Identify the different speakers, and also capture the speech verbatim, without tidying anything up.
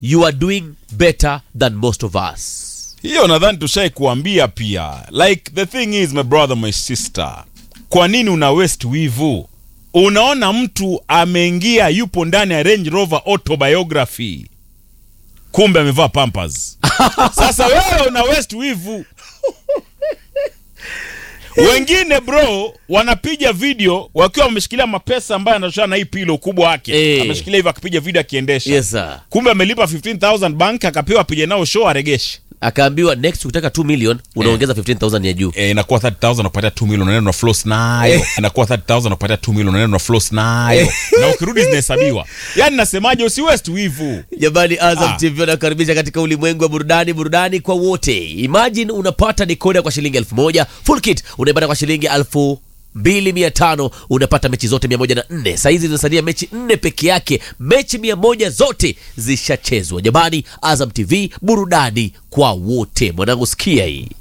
Speaker 1: you are doing better than most of us.
Speaker 2: Hiyo nadhani tushai kuambia pia. Like the thing is, my brother, my sister, kwa nini una waste wivu? Unaona mtu ameingia yupo ndani ya Range Rover autobiography, kumbe amevaa Pampers. Sasa wewe una waste wivu. Wengine bro wanapiga video wakiwa wameshikilia mapesa ambayo anashana na hii pilo kubwa yake.
Speaker 1: Hey.
Speaker 2: Ameshikilia hivyo akipiga video akiendesha.
Speaker 1: Yes sir.
Speaker 2: Kumbe amelipa fifteen thousand bank, akapewa apige nao show aregeshe.
Speaker 1: Akaambiwa next ukitaka two million unaongeza fifteen thousand ya juu.
Speaker 2: Eh, inakuwa thirty thousand unapatia two million unaenda na floss nayo. Inakuwa thirty thousand unapatia two million unaenda na floss nayo. Na ukirudi zinahesabiwa. Yaani nasemaje, usi waste wivu.
Speaker 1: Jamani, Azam
Speaker 2: Ah.
Speaker 1: T V wanakaribisha katika ulimwengu wa burudani, burudani kwa wote. Imagine unapata decoder kwa shilingi elfu moja, full kit unaipata kwa shilingi elfu mbili mia tano, unapata mechi zote mia moja na nne. Sasa hizi zinasalia mechi nne peke yake, mechi mia moja zote zishachezwa. Jamani, Azam T V burudani kwa wote. Mwanangu sikia hii.